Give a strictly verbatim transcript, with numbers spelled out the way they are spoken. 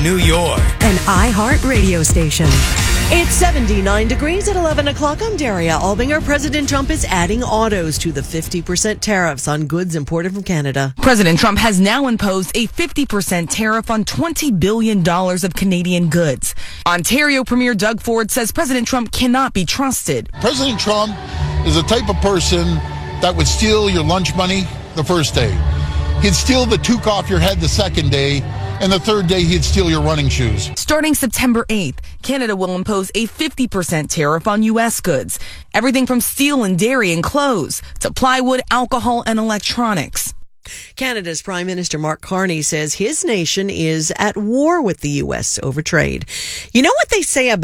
New York. An iHeart radio station. It's seventy-nine degrees at eleven o'clock. I'm Daria Albinger. President Trump is adding autos to the fifty percent tariffs on goods imported from Canada. President Trump has now imposed a fifty percent tariff on twenty billion dollars of Canadian goods. Ontario Premier Doug Ford says President Trump cannot be trusted. President Trump is the type of person that would steal your lunch money the first day. He'd steal the toque off your head the second day, and the third day he'd steal your running shoes. Starting September eighth, Canada will impose a fifty percent tariff on U S goods. Everything from steel and dairy and clothes to plywood, alcohol, and electronics. Canada's Prime Minister Mark Carney says his nation is at war with the U S over trade. You know what they say about